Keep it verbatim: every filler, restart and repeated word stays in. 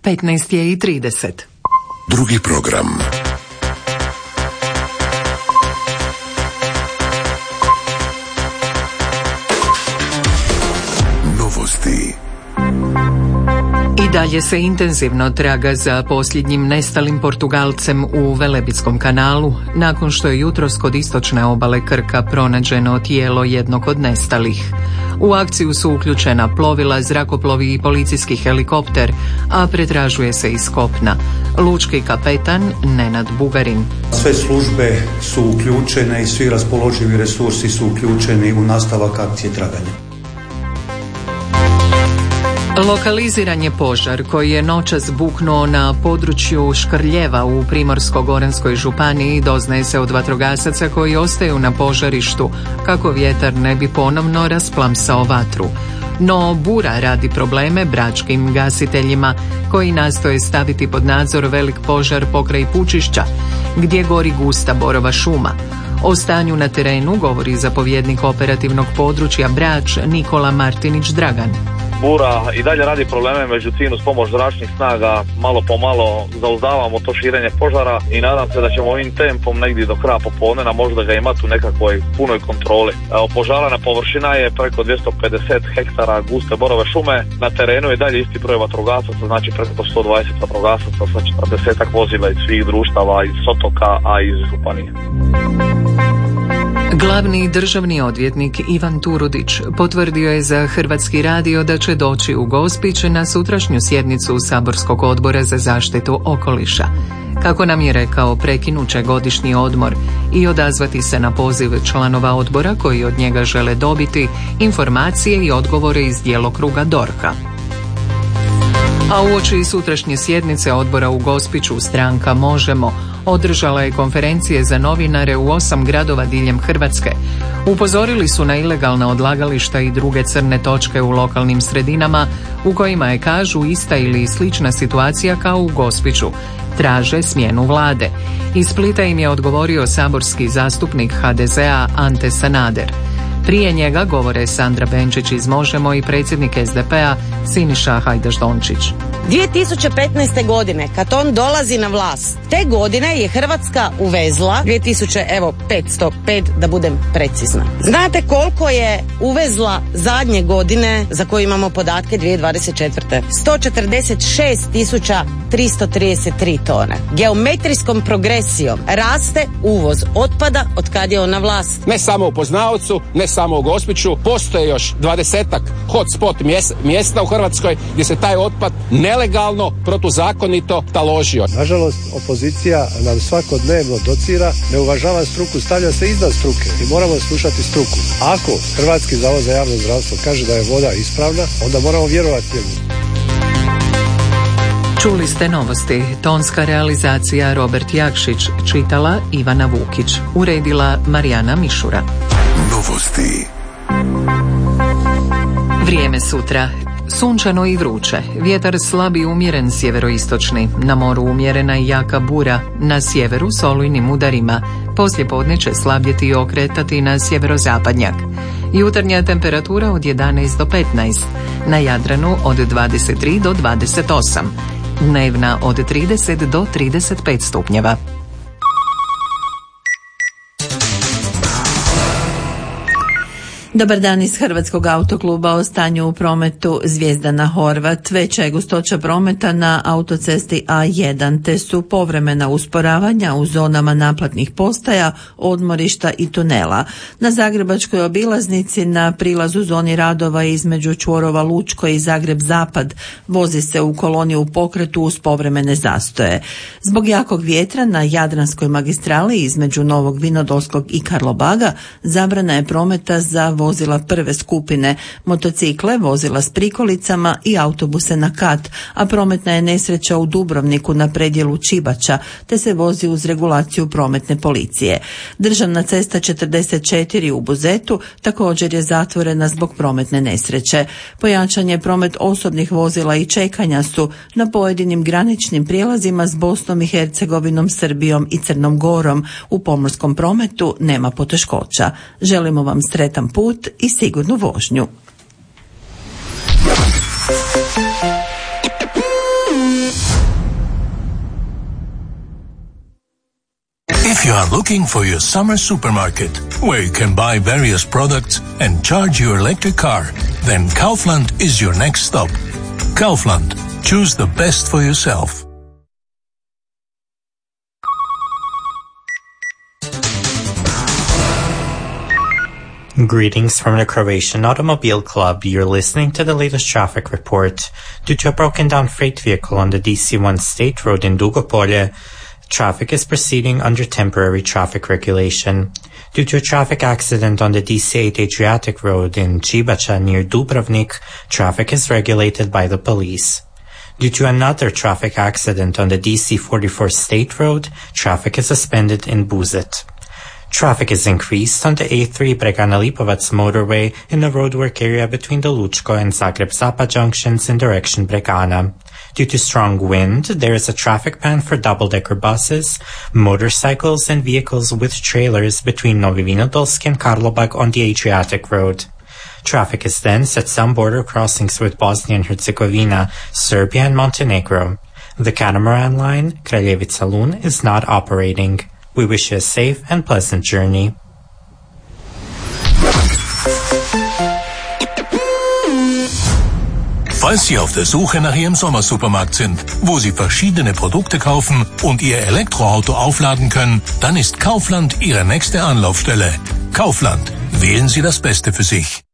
petnaest je i trideset. Drugi program. Novosti. I dalje se intenzivno traga za posljednjim nestalim Portugalcem u Velebitskom kanalu, nakon što je jutros kod istočne obale Krka pronađeno tijelo jednog od nestalih. U akciju su uključena plovila, zrakoplovi i policijski helikopter, a pretražuje se iz kopna. Lučki kapetan Nenad Bugarin. Sve službe su uključene i svi raspoloživi resursi su uključeni u nastavak akcije traganja. Lokaliziran je požar koji je noćas buknuo na području Škrljeva u Primorsko-goranskoj županiji. Doznaje se od vatrogasaca koji ostaju na požarištu kako vjetar ne bi ponovno rasplamsao vatru. No bura radi probleme bračkim gasiteljima koji nastoje staviti pod nadzor velik požar pokraj Pučišća gdje gori gusta borova šuma. O stanju na terenu govori zapovjednik operativnog područja Brač Nikola Martinić Dragan. Bura i dalje radi probleme, međutim uz pomoć zračnih snaga malo po malo zauzdavamo to širenje požara i nadam se da ćemo ovim tempom negdje do kraja popodneva možda ga imati u nekakvoj punoj kontroli. Opožarana površina je preko dvjesto pedeset hektara guste borove šume, na terenu je dalje isti broj vatrogasaca, znači preko sto dvadeset vatrogasaca sa četrdesetak vozila iz svih društava, iz otoka, a iz županije. Glavni državni odvjetnik Ivan Turudić potvrdio je za Hrvatski radio da će doći u Gospić na sutrašnju sjednicu Saborskog odbora za zaštitu okoliša. Kako nam je rekao, prekinut će godišnji odmor i odazvati se na poziv članova odbora koji od njega žele dobiti informacije i odgovore iz djelokruga D O R H-a. A uoči sutrašnje sjednice odbora u Gospiću stranka Možemo održala je konferencije za novinare u osam gradova diljem Hrvatske. Upozorili su na ilegalna odlagališta i druge crne točke u lokalnim sredinama u kojima je, kažu, ista ili slična situacija kao u Gospiću. Traže smjenu vlade. Iz Splita im je odgovorio saborski zastupnik H D Z A Ante Sanader. Prije njega govore Sandra Benčić iz Možemo i predsjednik S D P-a Siniša Hajdaš Dončić. dvije tisuće petnaeste. godine, kad on dolazi na vlast, te godine je Hrvatska uvezla dvije tisuće petsto pet, da budem precizna. Znate koliko je uvezla zadnje godine za koje imamo podatke dvije tisuće dvadeset četvrte. sto četrdeset šest tisuća tristo trideset tri tone. Geometrijskom progresijom raste uvoz otpada od kad je on na vlast. Ne samo u Poznavcu, ne samo u Gospiću, postoje još dvadesetak hotspot mjesta u Hrvatskoj gdje se taj otpad nelegalno, protuzakonito taložio. Nažalost, opozicija nam svakodnevno docira, ne uvažava struku, stavlja se iznad struke i moramo slušati struku. Ako Hrvatski zavod za javno zdravstvo kaže da je voda ispravna, onda moramo vjerovati njemu. Čuli ste novosti. Tonska realizacija Robert Jakšić, čitala Ivana Vukić, uredila Marijana Mišura. Novosti. Vrijeme sutra. Sunčano i vruće. Vjetar slab i umjeren sjeveroistočni. Na moru umjerena i jaka bura. Na sjeveru s olujnim udarima. Poslijepodne će slabjeti i okretati na sjeverozapadnjak. Jutarnja temperatura od jedanaest do petnaest. Na Jadranu od dvadeset tri do dvadeset osam. Dnevna od trideset do trideset pet stupnjeva. Dobar dan iz Hrvatskog autokluba. O stanju u prometu Zvijezdana Horvat. Veća je gustoća prometa na autocesti A jedan, te su povremena usporavanja u zonama naplatnih postaja, odmorišta i tunela. Na zagrebačkoj obilaznici na prilazu zoni radova između čvorova Lučko i Zagreb Zapad vozi se u koloni u pokretu uz povremene zastoje. Zbog jakog vjetra na Jadranskoj magistrali između Novog Vinodolskog i Karlobaga zabrana je prometa za vozila prve skupine, motocikle, vozila s prikolicama i autobuse na kat, a prometna je nesreća u Dubrovniku na predjelu Čibača, te se vozi uz regulaciju prometne policije. Državna cesta četrdeset četiri u Buzetu također je zatvorena zbog prometne nesreće. Pojačan je promet osobnih vozila i čekanja su na pojedinim graničnim prijelazima s Bosnom i Hercegovinom, Srbijom i Crnom Gorom. U pomorskom prometu nema poteškoća. Želimo vam sretan put i sigurnu vožnju. If you are looking for your summer supermarket, where you can buy various products and charge your electric car, then Kaufland is your next stop. Kaufland. Choose the best for yourself. Greetings from the Croatian Automobile Club. You're listening to the latest traffic report. Due to a broken down freight vehicle on the D C one State Road in Dugopolje, traffic is proceeding under temporary traffic regulation. Due to a traffic accident on the D C eight Adriatic Road in Čibača near Dubrovnik, traffic is regulated by the police. Due to another traffic accident on the D C forty-four State Road, traffic is suspended in Buzet. Traffic is increased on the A three Bregana-Lipovac motorway in the roadwork area between the Lučko and Zagreb-Sapa junctions in direction Bregana. Due to strong wind, there is a traffic ban for double-decker buses, motorcycles, and vehicles with trailers between Novi Vinodolski and Karlobag on the Adriatic Road. Traffic is dense at some border crossings with Bosnia and Herzegovina, Serbia, and Montenegro. The catamaran line, Kraljevica-Lun, is not operating. We wish you a safe and pleasant journey. Falls Sie auf der Suche nach Ihrem Sommersupermarkt sind, wo Sie verschiedene Produkte kaufen und Ihr Elektroauto aufladen können, dann ist Kaufland Ihre nächste Anlaufstelle. Kaufland. Wählen Sie das Beste für sich.